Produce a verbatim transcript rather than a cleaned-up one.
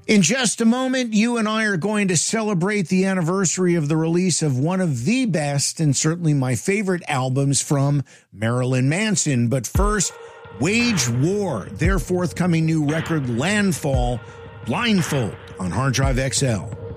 In just a moment, you and I are going to celebrate the anniversary of the release of one of the best and certainly my favorite albums from Marilyn Manson. But first, Wage War, their forthcoming new record, Landfall, Blindfold, on Hard Drive X L.